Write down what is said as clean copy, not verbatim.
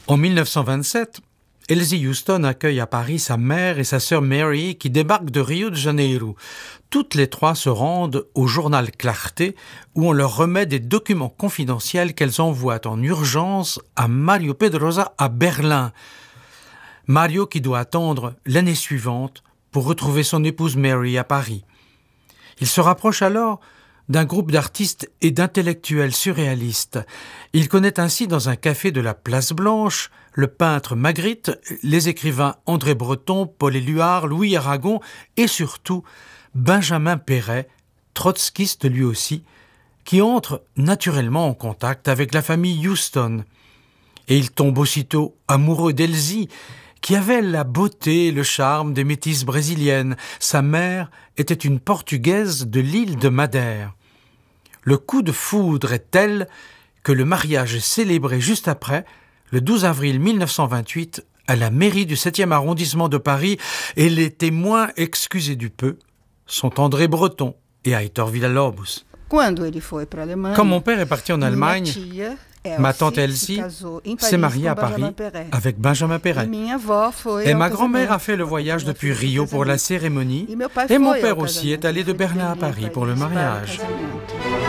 En 1927, Elsie Houston accueille à Paris sa mère et sa sœur Mary qui débarquent de Rio de Janeiro. Toutes les trois se rendent au journal Clarté où on leur remet des documents confidentiels qu'elles envoient en urgence à Mario Pedrosa à Berlin. Mario qui doit attendre l'année suivante pour retrouver son épouse Mary à Paris. Il se rapproche alors d'un groupe d'artistes et d'intellectuels surréalistes. Il connaît ainsi dans un café de la Place Blanche le peintre Magritte, les écrivains André Breton, Paul Éluard, Louis Aragon et surtout Benjamin Péret, trotskiste lui aussi, qui entre naturellement en contact avec la famille Houston. Et il tombe aussitôt amoureux d'Elsie, qui avait la beauté et le charme des métisses brésiliennes. Sa mère était une Portugaise de l'île de Madère. Le coup de foudre est tel que le mariage est célébré juste après, le 12 avril 1928, à la mairie du 7e arrondissement de Paris, et les témoins, excusez du peu, sont André Breton et Heitor Villa-Lobos. Quand mon père est parti en Allemagne, ma tante Elsie s'est mariée à Paris avec Benjamin Péret. Et ma grand-mère a fait le voyage depuis Rio pour la cérémonie, et mon père aussi est allé de Berlin à Paris pour le mariage.